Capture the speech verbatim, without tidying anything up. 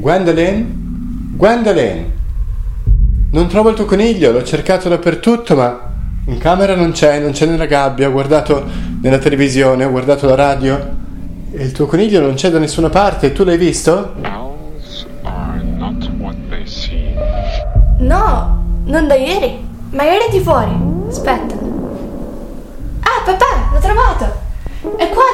Gwendolyn? Gwendolyn? Non trovo il tuo coniglio, l'ho cercato dappertutto, ma in camera non c'è, non c'è nella gabbia, ho guardato nella televisione, ho guardato la radio e il tuo coniglio non c'è da nessuna parte. Tu l'hai visto? Owls are not what they seem. No, non da ieri. Magari è di fuori. Aspetta. Ah, papà, l'ho trovato. È qua